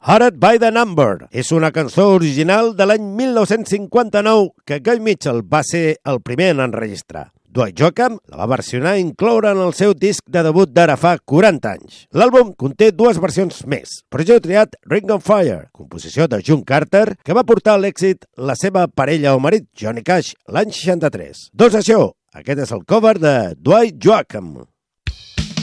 Heart by the Number és una cançó original de l'any 1959 que Guy Mitchell va ser el primer en enregistrar. Dwight Joachim la va versionar i incloure en el seu disc de debut d'ara fa 40 anys. L'àlbum conté dues versions més, però jo he triat Ring of Fire, composició de June Carter, que va portar a l'èxit la seva parella o marit, Johnny Cash, l'any 63. Doncs això, aquest és el cover de Dwight Joachim.